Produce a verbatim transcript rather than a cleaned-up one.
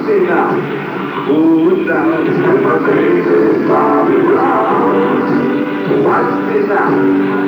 me now. Cool down to my baby, Bobby Brown. Watch me now.